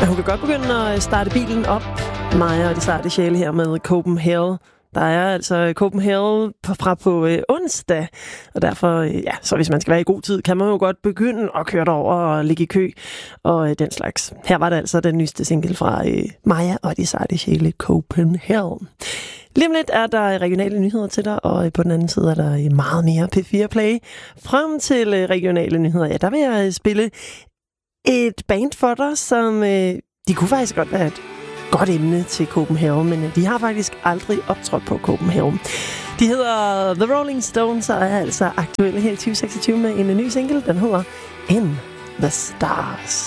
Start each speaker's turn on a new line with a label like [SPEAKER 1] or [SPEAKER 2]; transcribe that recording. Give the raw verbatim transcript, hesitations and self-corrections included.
[SPEAKER 1] Men hun kan godt begynde at starte bilen op. Maja og de sarte sjæle her med Copenhagen. Der er altså Copenhagen fra på øh, onsdag, og derfor, øh, ja, så hvis man skal være i god tid, kan man jo godt begynde at køre derover og ligge i kø og øh, den slags. Her var det altså den nyeste single fra øh, Maja og de sarte sjæle, Copenhagen. Lige om lidt er der regionale nyheder til dig, og på den anden side er der meget mere P fire Play. Frem til øh, regionale nyheder, ja, der vil jeg spille et band for dig, som øh, de kunne faktisk godt være et godt emne til Copenhagen, men de har faktisk aldrig optrådt på Copenhagen. De hedder The Rolling Stones og er altså aktuelle her i tyve seksogtyve med en ny single, den hedder In the Stars.